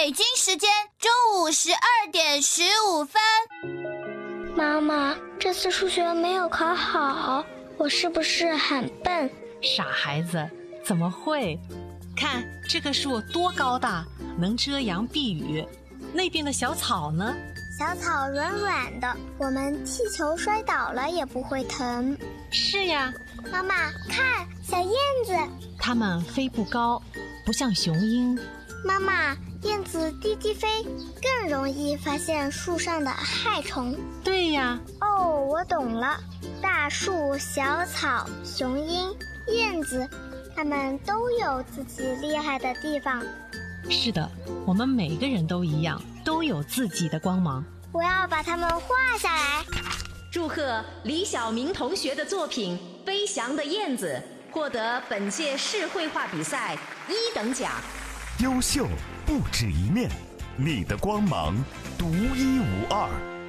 北京时间中午12:15。 妈妈，这次数学没有考好，我是不是很笨？ 傻孩子，怎么会？看这棵树多高大，能遮阳避雨。那边的小草呢？ 小草软软的，我们踢球摔倒了也不会疼。 是呀。 妈妈，看，小燕子。 它们飞不高，不像雄鹰。 妈妈，燕子低低飞，更容易发现树上的害虫。 对呀。 哦，我懂了。大树、小草、雄鹰、燕子，它们都有自己厉害的地方。 是的，我们每个人都一样，都有自己的光芒。 我要把它们画下来。 祝贺李晓明同学的作品《飞翔的燕子》获得本届市绘画比赛1等奖。 优秀不止一面，你的光芒独一无二。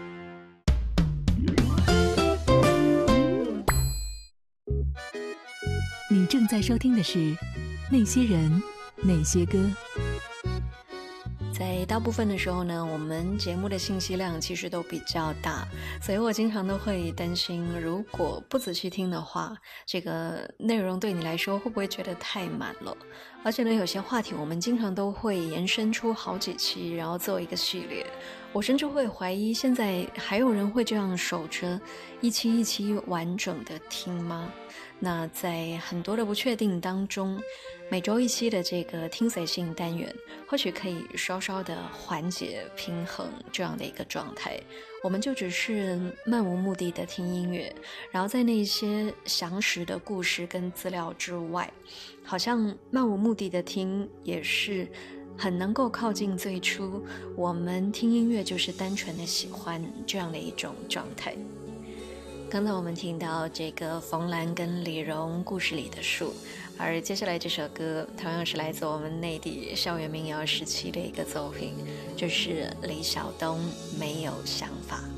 你正在收听的是《那些人，那些歌》。 在大部分的时候呢，我们节目的信息量其实都比较大，所以我经常都会担心，如果不仔细听的话，这个内容对你来说会不会觉得太满了？而且呢，有些话题我们经常都会延伸出好几期，然后做一个系列。我甚至会怀疑，现在还有人会这样守着一期一期完整的听吗？那在很多的不确定当中，每周一期的这个听随性单元或许可以稍稍的缓解平衡这样的一个状态。我们就只是漫无目的的听音乐，然后在那些详实的故事跟资料之外，好像漫无目的的听也是很能够靠近最初我们听音乐就是单纯的喜欢这样的一种状态。刚才我们听到这个冯兰跟李荣故事里的树，而接下来这首歌同样是来自我们内地校园民谣时期的一个作品，就是李晓东没有想法。